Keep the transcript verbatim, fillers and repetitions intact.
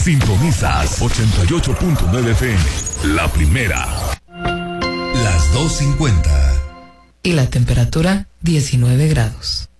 Sintonizas ochenta y ocho punto nueve F M. La primera. Las dos cincuenta. Y la temperatura diecinueve grados.